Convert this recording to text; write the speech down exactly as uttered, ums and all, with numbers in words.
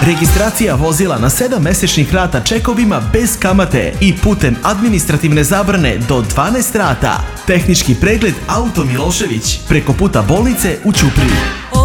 Registracija vozila na sedam mesečnih rata čekovima bez kamate i putem administrativne zabrane do dvanaest rata. Tehnički pregled Auto Milošević preko puta bolnice u Ćupriji.